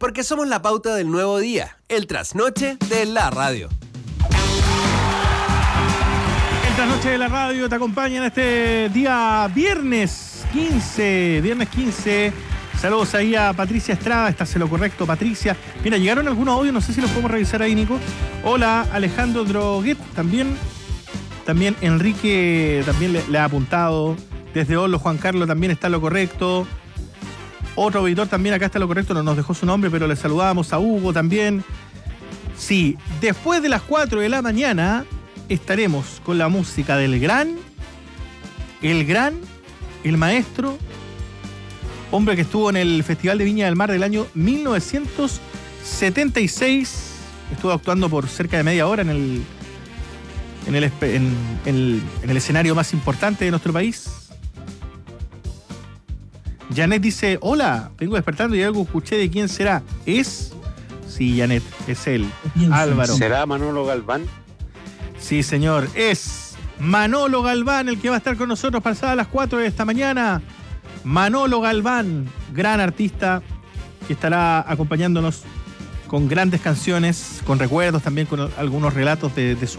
Porque somos la pauta del nuevo día, el trasnoche de la radio. El trasnoche de la radio te acompaña en este día viernes 15. Saludos ahí a Patricia Estrada, estás en lo correcto, Patricia. Mira, llegaron algunos audios, no sé si los podemos revisar ahí, Nico. Hola, Alejandro Droguet, también Enrique también le ha apuntado. Desde Olo, Juan Carlos también está en lo correcto. Otro auditor también acá está en lo correcto, no nos dejó su nombre, pero le saludamos a Hugo también. Sí, después de las 4 de la mañana estaremos con la música del el maestro, hombre que estuvo en el Festival de Viña del Mar del año 1976. Estuvo actuando por cerca de media hora en el escenario más importante de nuestro país. Janet dice, hola, vengo despertando y algo escuché de quién será. ¿Es? Sí, Janet, es él, Álvaro. ¿Será Manolo Galván? Sí, señor, es Manolo Galván el que va a estar con nosotros pasadas las 4 de esta mañana. Manolo Galván, gran artista que estará acompañándonos con grandes canciones, con recuerdos también, con algunos relatos de su